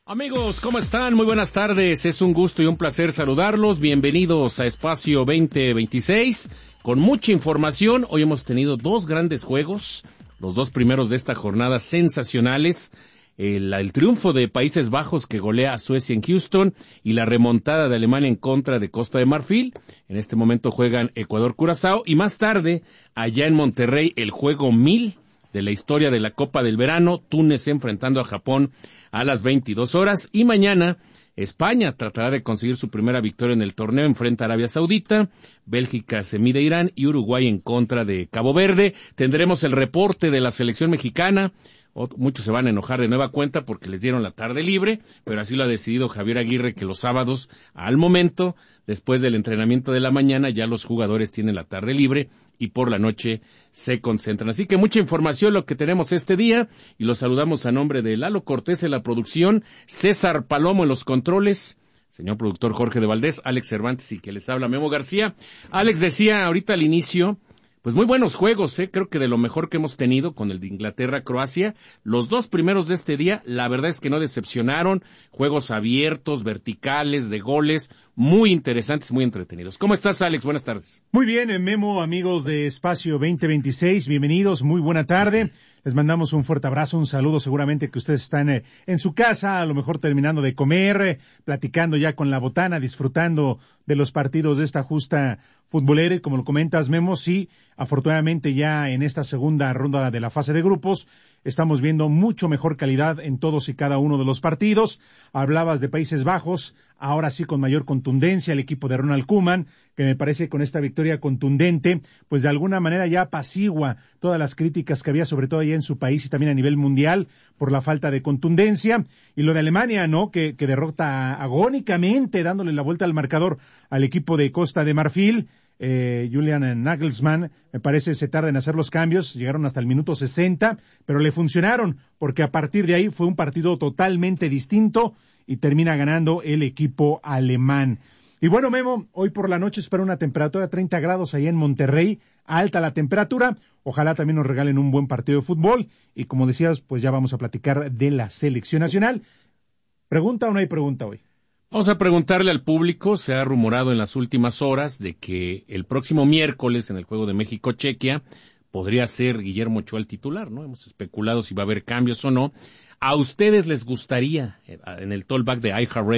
Amigos, ¿cómo están? Muy buenas tardes. Es un gusto y un placer saludarlos. Bienvenidos a Espacio 2026. Con mucha información, hoy hemos tenido dos grandes juegos, los dos primeros de esta jornada sensacionales. El triunfo de Países Bajos que golea a Suecia en Houston y la remontada de Alemania en contra de Costa de Marfil. En este momento juegan Ecuador-Curazao y más tarde, allá en Monterrey, el juego 1000 de la historia de la Copa del Verano, Túnez enfrentando a Japón a las 22 horas. Y mañana, España tratará de conseguir su primera victoria en el torneo, enfrenta a Arabia Saudita, Bélgica se mide a Irán y Uruguay en contra de Cabo Verde. Tendremos el reporte de la selección mexicana. Muchos se van a enojar de nueva cuenta porque les dieron la tarde libre, pero así lo ha decidido Javier Aguirre, que los sábados, al momento, después del entrenamiento de la mañana, ya los jugadores tienen la tarde libre y por la noche se concentran. Así que mucha información lo que tenemos este día, y los saludamos a nombre de Lalo Cortés en la producción, César Palomo en los controles, señor productor Jorge de Valdés, Alex Cervantes y que les habla Memo García. Alex decía ahorita al inicio, pues muy buenos juegos, creo que de lo mejor que hemos tenido con el de Inglaterra-Croacia. Los dos primeros de este día, la verdad es que no decepcionaron, juegos abiertos, verticales, de goles, muy interesantes, muy entretenidos. ¿Cómo estás, Alex? Buenas tardes. Muy bien, Memo, amigos de Espacio 2026, bienvenidos, muy buena tarde. Les mandamos un fuerte abrazo, un saludo, seguramente que ustedes están en su casa, a lo mejor terminando de comer, platicando ya con la botana, disfrutando de los partidos de esta justa futbolera. Y como lo comentas, Memo, sí, afortunadamente ya en esta segunda ronda de la fase de grupos, estamos viendo mucho mejor calidad en todos y cada uno de los partidos. Hablabas de Países Bajos, ahora sí con mayor contundencia, el equipo de Ronald Koeman, que me parece con esta victoria contundente, pues de alguna manera ya apacigua todas las críticas que había, sobre todo allá en su país y también a nivel mundial, por la falta de contundencia. Y lo de Alemania, ¿no? Que derrota agónicamente, dándole la vuelta al marcador al equipo de Costa de Marfil. Julian Nagelsmann, me parece, se tarda en hacer los cambios, llegaron hasta el minuto 60, pero le funcionaron, porque a partir de ahí fue un partido totalmente distinto y termina ganando el equipo alemán. Y bueno, Memo, hoy por la noche espera una temperatura de 30 grados allá en Monterrey, alta la temperatura, ojalá también nos regalen un buen partido de fútbol, y como decías, pues ya vamos a platicar de la selección nacional. ¿Pregunta o no hay pregunta hoy? Vamos a preguntarle al público. Se ha rumorado en las últimas horas de que el próximo miércoles en el juego de México-Chequia podría ser Guillermo Ochoa el titular, ¿no? Hemos especulado si va a haber cambios o no. ¿A ustedes les gustaría en el talkback de iHeartRadio